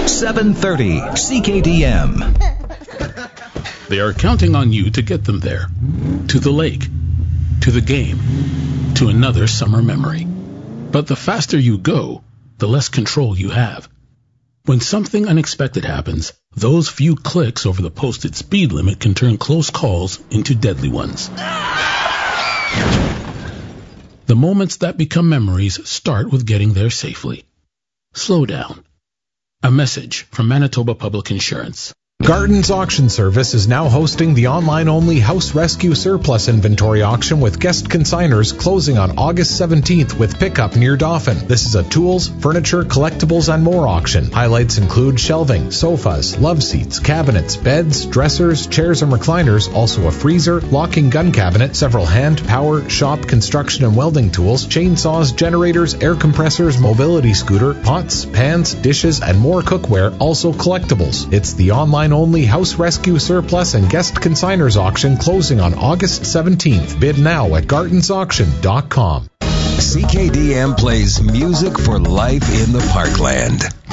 730 CKDM. They are counting on you to get them there. To the lake. To the game. To another summer memory. But the faster you go, the less control you have. When something unexpected happens, those few clicks over the posted speed limit can turn close calls into deadly ones. The moments that become memories start with getting there safely. Slow down. A message from Manitoba Public Insurance. Garden's Auction Service is now hosting the online-only House Rescue Surplus Inventory Auction with guest consigners closing on August 17th with pickup near Dauphin. This is a tools, furniture, collectibles, and more auction. Highlights include shelving, sofas, love seats, cabinets, beds, dressers, chairs and recliners, also a freezer, locking gun cabinet, several hand, power, shop, construction, and welding tools, chainsaws, generators, air compressors, mobility scooter, pots, pans, dishes, and more cookware, also collectibles. It's the online-only House Rescue Surplus and Guest Consigners Auction closing on August 17th. Bid now at gardensauction.com. CKDM plays music for life in the Parkland.